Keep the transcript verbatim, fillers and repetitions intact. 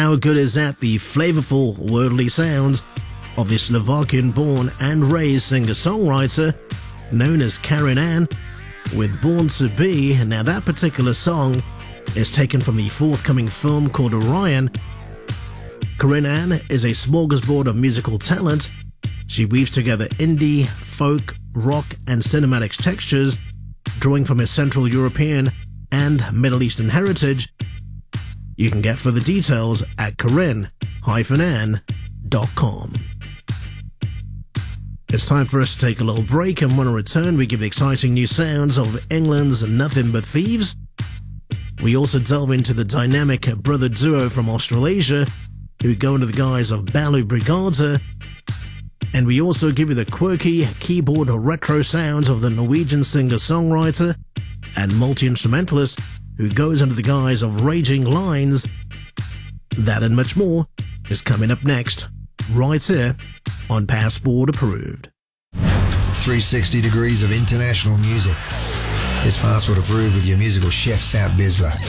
how good is that? The flavorful, worldly sounds of the Slovakian-born and raised singer-songwriter known as Karin Ann with Born to Be. Now that particular song is taken from the forthcoming film called Orion. Karin Ann is a smorgasbord of musical talent. She weaves together indie, folk, rock and cinematic textures, drawing from her Central European and Middle Eastern heritage. You can get further details at karin dash ann dot com. It's time for us to take a little break, and when we return, we give the exciting new sounds of England's Nothing But Thieves. We also delve into the dynamic brother duo from Australasia who go under the guise of Balu Brigada, and we also give you the quirky keyboard retro sounds of the Norwegian singer-songwriter and multi-instrumentalist who goes under the guise of Raging Lines. That and much more is coming up next, right here on Passport Approved. three sixty degrees of international music. It's Passport Approved with your musical chef, Sat Bisler.